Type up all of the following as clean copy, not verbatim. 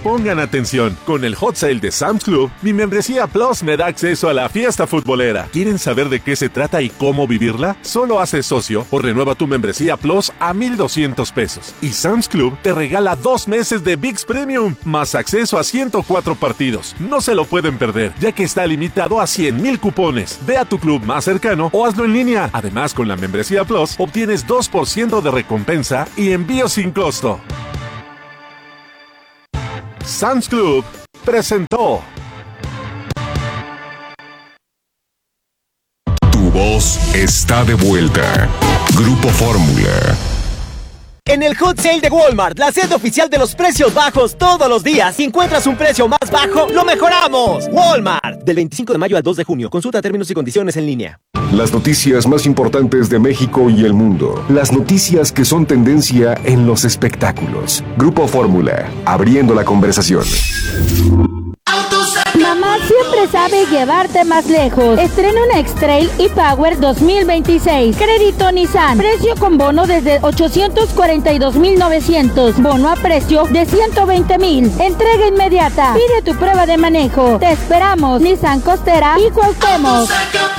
pongan atención. Con el Hot Sale de Sam's Club, mi membresía Plus me da acceso a la fiesta futbolera. ¿Quieren saber de qué se trata y cómo vivirla? Solo haces socio o renueva tu membresía Plus a $1,200. Y Sam's Club te regala 2 meses de ViX Premium, más acceso a 104 partidos. No se lo pueden perder, ya que está limitado a 100,000 cupones. Ve a tu club más cercano o hazlo en línea. Además, con la membresía Plus, obtienes 2% de recompensa y envío sin costo. Sam's Club presentó. Tu voz está de vuelta. Grupo Fórmula. En el Hot Sale de Walmart, la sede oficial de los precios bajos todos los días. Si encuentras un precio más bajo, ¡lo mejoramos! Walmart. Del 25 de mayo al 2 de junio. Consulta términos y condiciones en línea. Las noticias más importantes de México y el mundo. Las noticias que son tendencia en los espectáculos. Grupo Fórmula. Abriendo la conversación. Mamá siempre sabe llevarte más lejos. Estrena una X-Trail e-Power 2026. Crédito Nissan. Precio con bono desde 842,900. Bono a precio de 120,000. Entrega inmediata. Pide tu prueba de manejo. Te esperamos. Nissan Costera y Cuauhtémoc.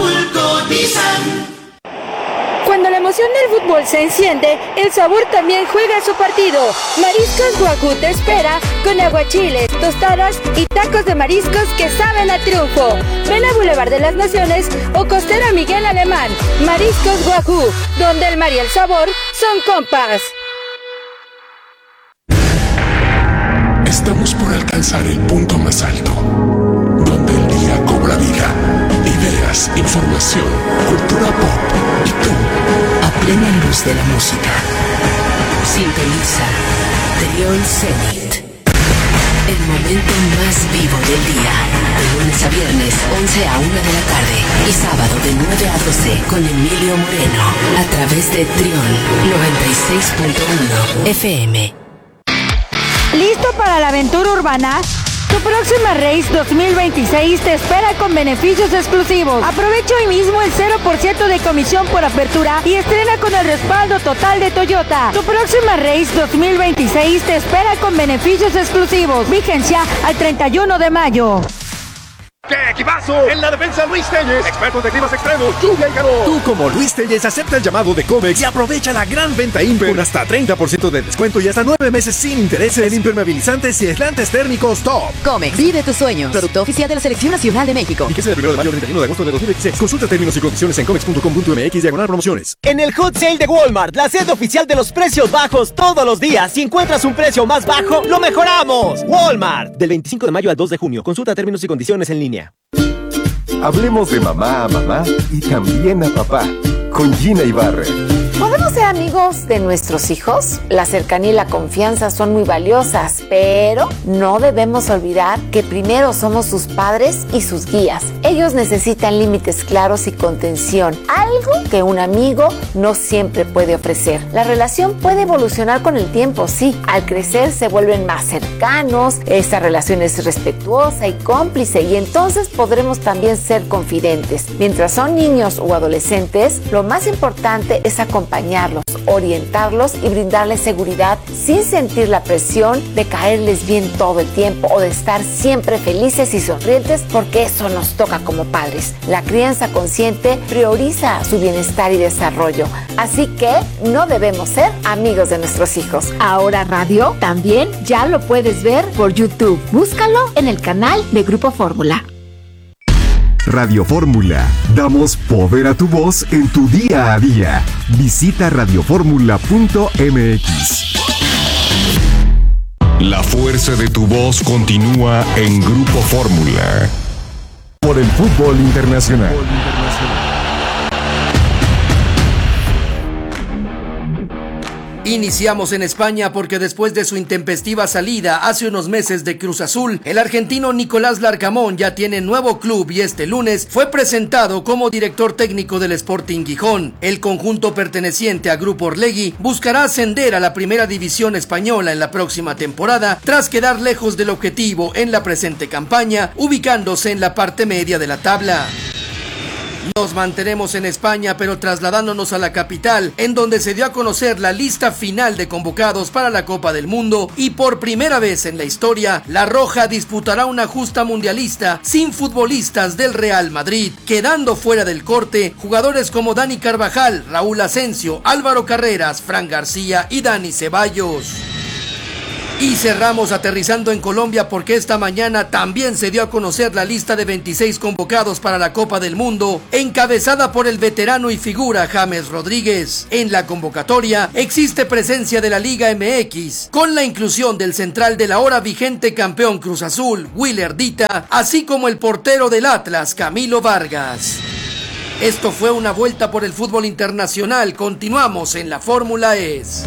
Cuando la emoción del fútbol se enciende, el sabor también juega su partido. Mariscos Wagyu te espera con aguachiles, tostadas y tacos de mariscos que saben a triunfo. Ven a Boulevard de las Naciones o Costera Miguel Alemán. Mariscos Wagyu, donde el mar y el sabor son compas. Estamos por alcanzar el punto más alto, donde el día cobra vida. Ideas, información, cultura pop y tú, a plena luz de la música. Sintoniza Trión Zenit. El momento más vivo del día. De lunes a viernes, 11 a 1 de la tarde. Y sábado de 9 a 12 con Emilio Moreno. A través de Trión 96.1 FM. ¿Listo para la aventura urbana? Tu próxima Race 2026 te espera con beneficios exclusivos. Aprovecha hoy mismo el 0% de comisión por apertura y estrena con el respaldo total de Toyota. Tu próxima Race 2026 te espera con beneficios exclusivos. Vigencia al 31 de mayo. ¡Qué equipazo! En la defensa, Luis Telles, expertos de climas extremos, lluvia y calor. Tú, como Luis Telles, acepta el llamado de Comex y aprovecha la gran venta Imper con hasta 30% de descuento y hasta 9 meses sin intereses en impermeabilizantes y aislantes térmicos top. Comex, vive tus sueños. Producto oficial de la Selección Nacional de México. Fíjese del 1 de mayo al 31 de agosto de 2026. Consulta términos y condiciones en comex.com.mx/promociones. En el Hot Sale de Walmart, la sede oficial de los precios bajos todos los días. Si encuentras un precio más bajo, ¡lo mejoramos! Walmart. Del 25 de mayo al 2 de junio. Consulta términos y condiciones en línea. Hablemos de mamá a mamá y también a papá. Con Gina Ibarra. ¿Podemos ser amigos de nuestros hijos? La cercanía y la confianza son muy valiosas, pero no debemos olvidar que primero somos sus padres y sus guías. Ellos necesitan límites claros y contención, algo que un amigo no siempre puede ofrecer. La relación puede evolucionar con el tiempo, sí. Al crecer se vuelven más cercanos, esta relación es respetuosa y cómplice y entonces podremos también ser confidentes. Mientras son niños o adolescentes, lo más importante es acompañarlos, orientarlos y brindarles seguridad sin sentir la presión de caerles bien todo el tiempo o de estar siempre felices y sonrientes, porque eso nos toca como padres. La crianza consciente prioriza su bienestar y desarrollo, así que no debemos ser amigos de nuestros hijos. Ahora Radio también ya lo puedes ver por YouTube. Búscalo en el canal de Grupo Fórmula. Radio Fórmula. Damos poder a tu voz en tu día a día. Visita radioformula.mx. La fuerza de tu voz continúa en Grupo Fórmula. Por el fútbol internacional. Iniciamos en España porque después de su intempestiva salida hace unos meses de Cruz Azul, el argentino Nicolás Larcamón ya tiene nuevo club y este lunes fue presentado como director técnico del Sporting Gijón. El conjunto perteneciente a Grupo Orlegui buscará ascender a la primera división española en la próxima temporada tras quedar lejos del objetivo en la presente campaña, ubicándose en la parte media de la tabla. Nos mantenemos en España, pero trasladándonos a la capital, en donde se dio a conocer la lista final de convocados para la Copa del Mundo y por primera vez en la historia, la Roja disputará una justa mundialista sin futbolistas del Real Madrid, quedando fuera del corte jugadores como Dani Carvajal, Raúl Asensio, Álvaro Carreras, Fran García y Dani Ceballos. Y cerramos aterrizando en Colombia porque esta mañana también se dio a conocer la lista de 26 convocados para la Copa del Mundo, encabezada por el veterano y figura James Rodríguez. En la convocatoria existe presencia de la Liga MX, con la inclusión del central del ahora vigente campeón Cruz Azul, Willer Dita, así como el portero del Atlas, Camilo Vargas. Esto fue una vuelta por el fútbol internacional. Continuamos en la Fórmula ES.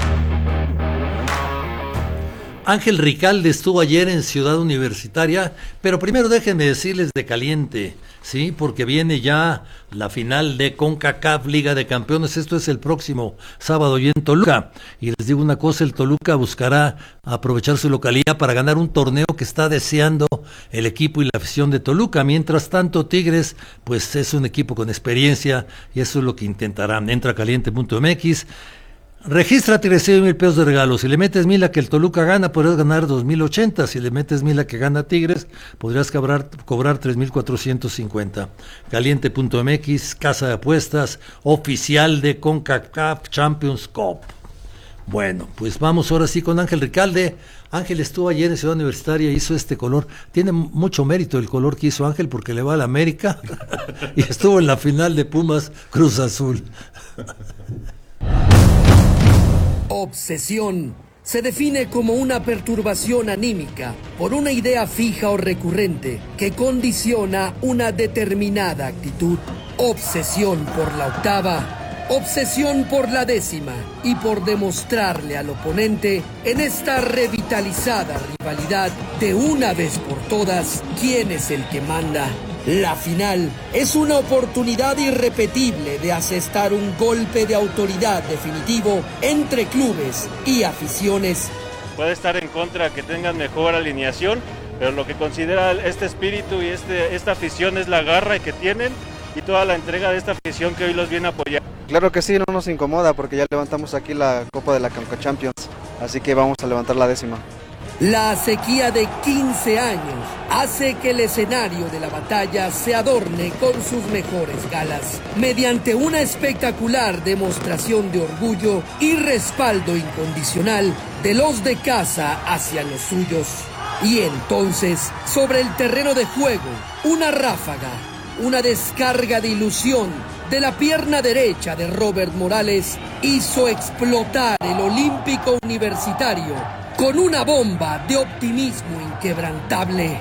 Ángel Ricalde estuvo ayer en Ciudad Universitaria, pero primero déjenme decirles de caliente, sí, porque viene ya la final de CONCACAF Liga de Campeones. Esto es el próximo sábado y en Toluca. Y les digo una cosa, el Toluca buscará aprovechar su localidad para ganar un torneo que está deseando el equipo y la afición de Toluca. Mientras tanto, Tigres, pues es un equipo con experiencia y eso es lo que intentarán. Entra a caliente.mx. Regístrate y recibe 1,000 pesos de regalo. Si le metes 1,000 a que el Toluca gana, podrás ganar 2,080. Si le metes 1,000 a que gana Tigres, podrás cobrar 3,450. Caliente.mx, casa de apuestas oficial de CONCACAF Champions Cup. Bueno, pues vamos ahora sí con Ángel Ricalde. Ángel estuvo ayer en Ciudad Universitaria y hizo este color. Tiene mucho mérito el color que hizo Ángel porque le va a la América y estuvo en la final de Pumas Cruz Azul. Obsesión se define como una perturbación anímica por una idea fija o recurrente que condiciona una determinada actitud. Obsesión por la octava, obsesión por la décima y por demostrarle al oponente en esta revitalizada rivalidad de una vez por todas quién es el que manda. La final es una oportunidad irrepetible de asestar un golpe de autoridad definitivo entre clubes y aficiones. Puede estar en contra que tengan mejor alineación, pero lo que considera este espíritu y esta afición es la garra que tienen y toda la entrega de esta afición que hoy los viene a apoyar. Claro que sí, no nos incomoda porque ya levantamos aquí la Copa de la CONCACAF Champions, así que vamos a levantar la décima. La sequía de 15 años hace que el escenario de la batalla se adorne con sus mejores galas, mediante una espectacular demostración de orgullo y respaldo incondicional de los de casa hacia los suyos. Y entonces, sobre el terreno de juego, una ráfaga, una descarga de ilusión de la pierna derecha de Robert Morales hizo explotar el Olímpico Universitario con una bomba de optimismo inquebrantable.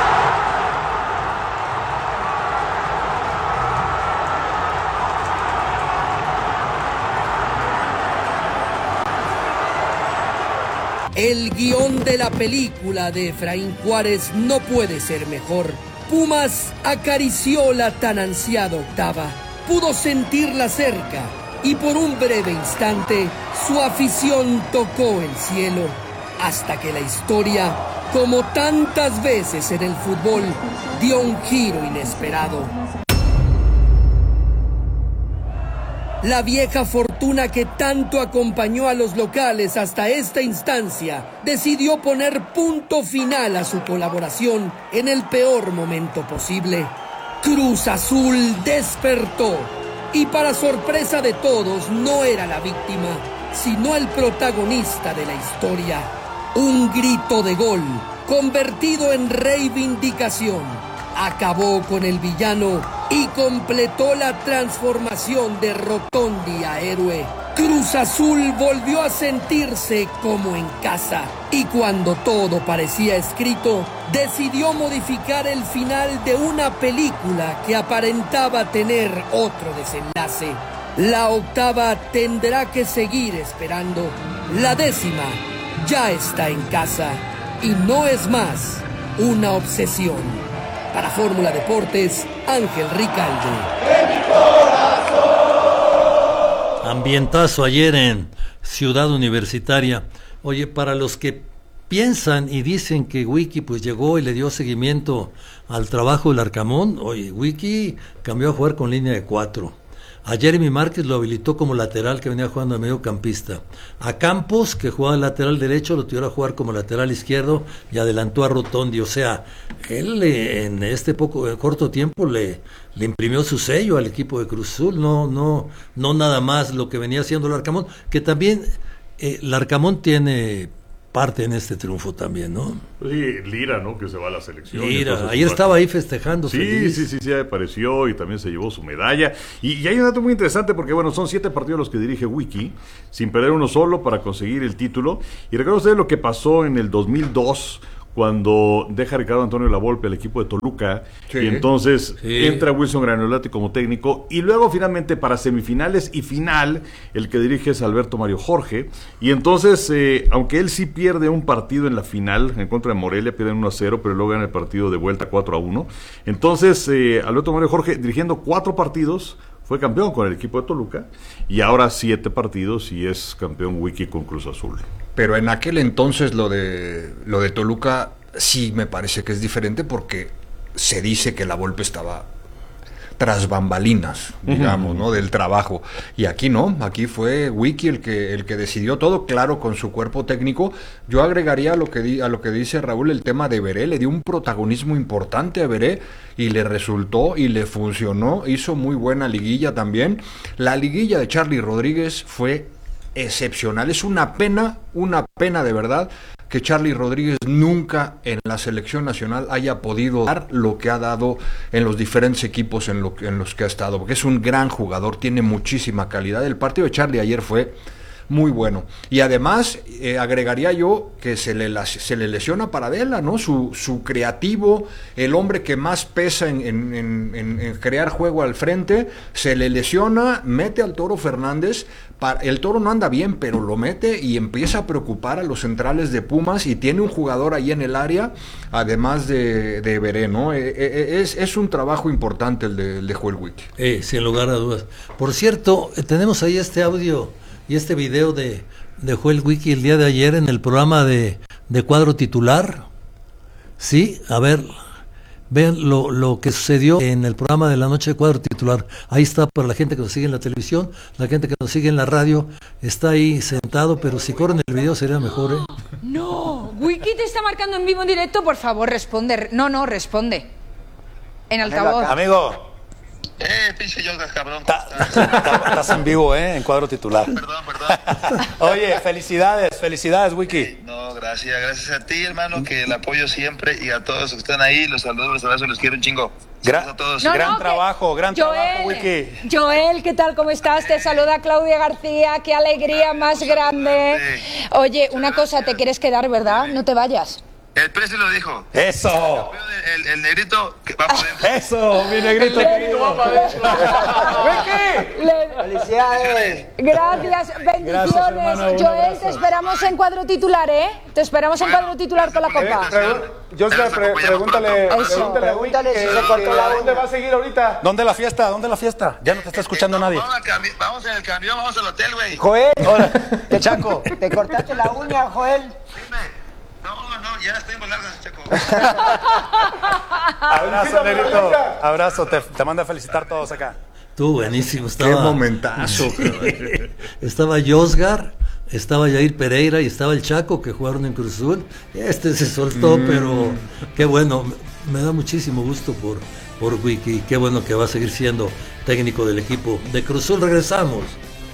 El guión de la película de Efraín Juárez no puede ser mejor. Pumas acarició la tan ansiada octava, pudo sentirla cerca y por un breve instante su afición tocó el cielo. Hasta que la historia, como tantas veces en el fútbol, dio un giro inesperado. La vieja fortuna que tanto acompañó a los locales hasta esta instancia decidió poner punto final a su colaboración en el peor momento posible. Cruz Azul despertó y para sorpresa de todos no era la víctima, sino el protagonista de la historia. Un grito de gol, convertido en reivindicación, acabó con el villano y completó la transformación de Rotondi a héroe. Cruz Azul volvió a sentirse como en casa y cuando todo parecía escrito, decidió modificar el final de una película que aparentaba tener otro desenlace. La octava tendrá que seguir esperando. La décima ya está en casa y no es más una obsesión. Para Fórmula Deportes, Ángel Ricalde. Ambientazo ayer en Ciudad Universitaria. Oye, para los que piensan y dicen que Wiki pues llegó y le dio seguimiento al trabajo del Arcamón. Oye, Wiki cambió a jugar con línea de 4. A Jeremy Márquez lo habilitó como lateral, que venía jugando de mediocampista. A Campos, que jugaba de lateral derecho, lo tuvo a jugar como lateral izquierdo y adelantó a Rotondi. O sea, él en este corto tiempo le imprimió su sello al equipo de Cruz Azul. No nada más lo que venía haciendo el Arcamón, que también el Arcamón tiene parte en este triunfo también, ¿no? Pues sí, Lira, ¿no? Que se va a la selección. Lira, ayer estaba ahí festejando. Sí, apareció y también se llevó su medalla. Y hay un dato muy interesante porque, bueno, son 7 partidos los que dirige Wiki, sin perder uno solo para conseguir el título. Y recuerden ustedes lo que pasó en el 2002, cuando deja Ricardo Antonio Lavolpe al equipo de Toluca, y entonces entra Wilson Granolati como técnico, y luego finalmente para semifinales y final, el que dirige es Alberto Mario Jorge, y entonces, aunque él sí pierde un partido en la final, en contra de Morelia, pierden 1-0, pero luego gana el partido de vuelta 4-1, entonces Alberto Mario Jorge, dirigiendo 4 partidos, fue campeón con el equipo de Toluca, y ahora 7 partidos y es campeón Wiki con Cruz Azul. Pero en aquel entonces lo de Toluca sí me parece que es diferente, porque se dice que Lavolpe estaba tras bambalinas, digamos, ¿no? Del trabajo. Y aquí no, aquí fue Wiki el que decidió todo, claro, con su cuerpo técnico. Yo agregaría a lo que dice Raúl el tema de Veré, le dio un protagonismo importante a Veré y le resultó y le funcionó, hizo muy buena liguilla también. La liguilla de Charly Rodríguez fue excepcional, es una pena de verdad que Charly Rodríguez nunca en la selección nacional haya podido dar lo que ha dado en los diferentes equipos en los que ha estado, porque es un gran jugador, tiene muchísima calidad. El partido de Charly ayer fue muy bueno, y además agregaría yo que se le lesiona Paradela, ¿no? Su creativo, el hombre que más pesa en crear juego al frente, se le lesiona, mete al Toro Fernández. El Toro no anda bien, pero lo mete y empieza a preocupar a los centrales de Pumas, y tiene un jugador ahí en el área, además de Veré, ¿no? Es un trabajo importante el de Joel Wiki. Sin lugar a dudas. Por cierto, tenemos ahí este audio y este video de Joel Wiki el día de ayer en el programa de Cuadro Titular. Sí, a ver, vean lo que sucedió en el programa de la noche de Cuadro Titular. Ahí está, para la gente que nos sigue en la televisión, la gente que nos sigue en la radio, está ahí sentado, pero si corren el video sería mejor, ¿eh? No, Wiki te está marcando en vivo, en directo, por favor, responde. No, responde. En altavoz. Amigo. Pinche Yoga, cabrón. Estás en vivo, en Cuadro Titular. Perdón. Oye, felicidades, Wiki. No, gracias a ti, hermano, que el apoyo siempre, y a todos los que están ahí, los saludos, los abrazos, los quiero un chingo. A todos. Gran trabajo, Wiki. Joel, ¿qué tal? ¿Cómo estás? Te saluda Claudia García, qué alegría más grande. Oye, una cosa, te quieres quedar, ¿verdad? No te vayas. El precio lo dijo. ¡Eso! El negrito que va para adentro. ¡Eso! Mi negrito querido va para adentro. ¡Felicidades! Gracias, bendiciones. Joel, te esperamos en Cuadro Titular, ¿eh? Te esperamos en Cuadro Titular con la copa. Pregúntale si se cortó la ¿dónde va a seguir ahorita? ¿Dónde la fiesta? Ya no te está escuchando nadie. Vamos en el camión, vamos al hotel, güey. Joel, Chaco. ¿Te cortaste la uña, Joel? Dime. No, ya estoy en largas, Chaco. Abrazo, negrito. Abrazo, te mando a felicitar todos acá. Tú, buenísimo. Qué momentazo. Estaba Josgar, estaba Yair Pereira y estaba el Chaco, que jugaron en Cruz Azul. Se soltó, pero qué bueno. Me da muchísimo gusto por Wiki. Qué bueno que va a seguir siendo técnico del equipo de Cruz Azul. Regresamos.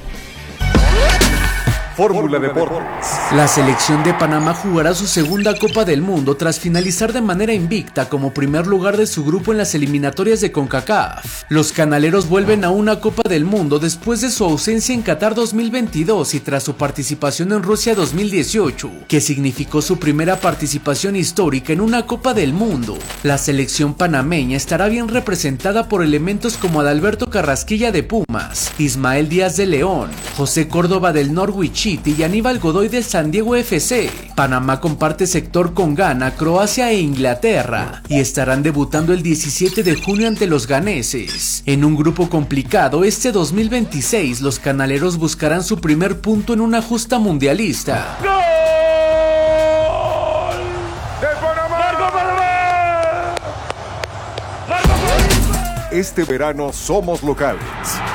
Fórmula Deportes. La selección de Panamá jugará su segunda Copa del Mundo tras finalizar de manera invicta como primer lugar de su grupo en las eliminatorias de CONCACAF. Los canaleros vuelven a una Copa del Mundo después de su ausencia en Qatar 2022 y tras su participación en Rusia 2018, que significó su primera participación histórica en una Copa del Mundo. La selección panameña estará bien representada por elementos como Adalberto Carrasquilla de Pumas, Ismael Díaz de León, José Córdoba del Norwich y Aníbal Godoy del San Diego FC. Panamá comparte sector con Ghana, Croacia e Inglaterra y estarán debutando el 17 de junio ante los ganeses. En un grupo complicado, este 2026 los canaleros buscarán su primer punto en una justa mundialista. ¡Gol! Este verano somos locales.